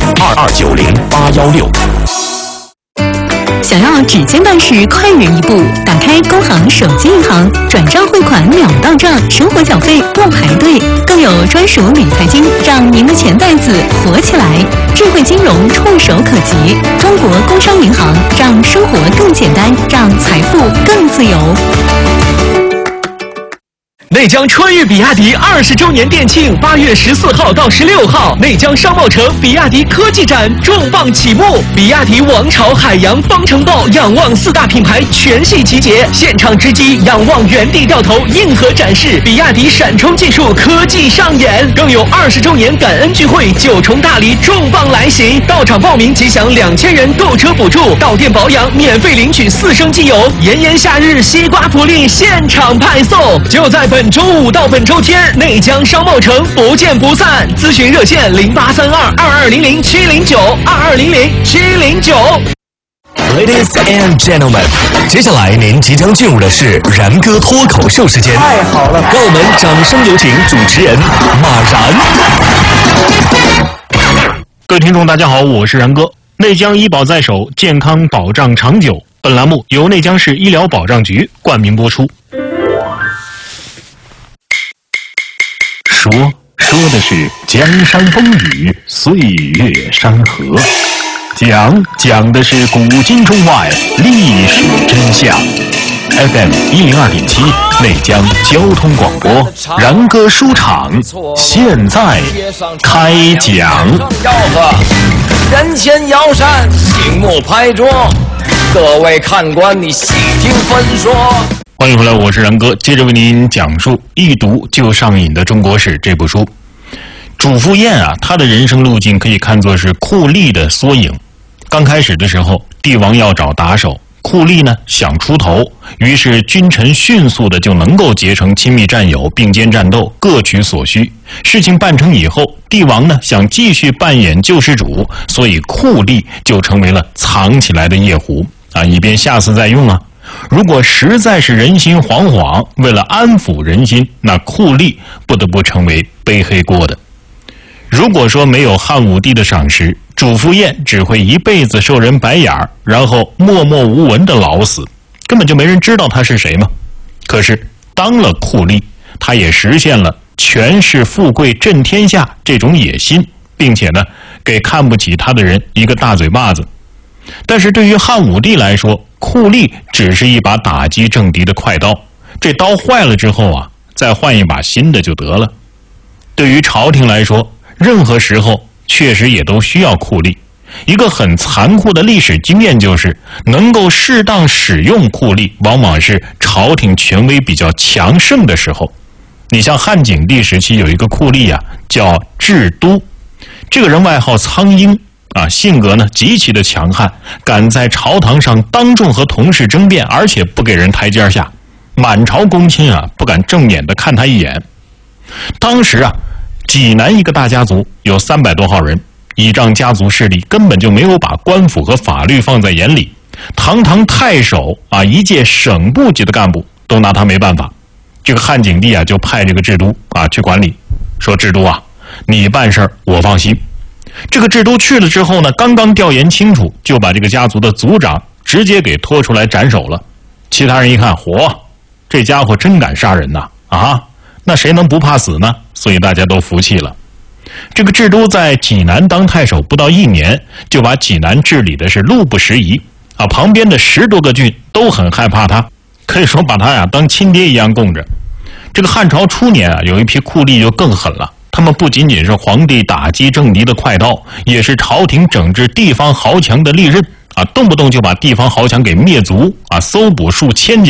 2290-816。 想要指尖办事快人一步，打开工行手机银行，转账汇款秒到账，生活缴费不排队，更有专属理财金，让您的钱袋子活起来。智慧金融触手可及，中国工商银行让生活更简单，让财富更自由。 内江春裕比亚迪20周年店庆，8月14号到16号，内江商贸城比亚迪科技展重磅启幕，比亚迪王朝、海洋、方程豹、仰望4大品牌全系集结，现场直击，仰望原地掉头，硬核展示比亚迪闪充技术科技上演，更有20周年感恩聚会9重大礼重磅来袭，到场报名即享2000元购车补助，到店保养免费领取4升机油，炎炎夏日西瓜福利现场派送，就在本周5到本周天，内江商贸城不见不散。咨询热线0832-2200-709，2200-709。 Ladies and gentlemen， 接下来您即将进入的是然哥脱口秀时间。 太好了， 让我们掌声有请主持人马然。 各位听众，大家好，我是然哥。内江医保在手，健康保障长久。本栏目由内江市医疗保障局冠名播出。说的是江山风雨，岁月山河；讲的是古今中外历史真相。FM 102.7内江交通广播，然哥书场现在开讲。 吆喝，人前摇扇，醒目拍桌，各位看官，你细听分说。 欢迎回来，我是然哥，接着为您讲述《一读就上瘾的中国史》这部书。主父偃啊，他的人生路径可以看作是酷吏的缩影。刚开始的时候，帝王要找打手，酷吏呢想出头，于是君臣迅速的就能够结成亲密战友，并肩战斗，各取所需。事情办成以后，帝王呢想继续扮演救世主，所以酷吏就成为了藏起来的夜壶啊，以便下次再用啊。如果实在是人心惶惶，为了安抚人心，那酷吏不得不成为背黑锅的。如果说没有汉武帝的赏识，主父偃只会一辈子受人白眼儿，然后默默无闻的老死，根本就没人知道他是谁嘛。可是当了酷吏，他也实现了权势富贵震天下这种野心，并且呢给看不起他的人一个大嘴巴子。但是对于汉武帝来说，酷吏只是一把打击政敌的快刀，这刀坏了之后啊，再换一把新的就得了。对于朝廷来说，任何时候确实也都需要酷吏。一个很残酷的历史经验就是，能够适当使用酷吏，往往是朝廷权威比较强盛的时候。你像汉景帝时期有一个酷吏啊，叫智都，这个人外号苍鹰啊，性格呢极其的强悍，敢在朝堂上当众和同事争辩，而且不给人台阶下，满朝公卿啊不敢正眼的看他一眼。当时啊，济南一个大家族有300多号人，倚仗家族势力，根本就没有把官府和法律放在眼里。堂堂太守啊，一届省部级的干部都拿他没办法。这个汉景帝啊，就派这个智都啊去管理，说智都啊，你办事我放心。这个智都去了之后呢，刚刚调研清楚，就把这个家族的族长直接给拖出来斩首了。其他人一看，嚯，这家伙真敢杀人呐！啊，那谁能不怕死呢？所以大家都服气了。这个智都在济南当太守不到1年，就把济南治理的是路不拾遗啊，旁边的10多个郡都很害怕他，可以说把他呀当亲爹一样供着。这个汉朝初年啊，有一批酷吏就更狠了。他们不仅仅是皇帝打击政敌的快刀，也是朝廷整治地方豪强的利刃啊，动不动就把地方豪强给灭族啊，搜捕数千家。